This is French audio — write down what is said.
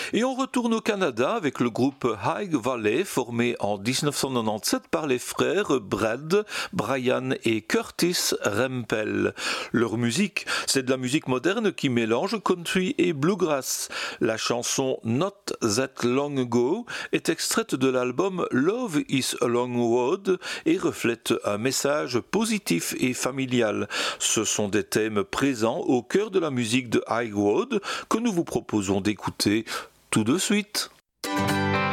Et on retourne au Canada avec le groupe High Valley, formé en 1997 par les frères Brad, Brian et Curtis Rempel. Leur musique, c'est de la musique moderne qui mélange country et bluegrass. La chanson Not That Long Ago est extraite de l'album Love is a Long Road et reflète un message positif et familial. Ce sont des thèmes présents au cœur de la musique de High Road que nous vous proposons d'écouter tout de suite.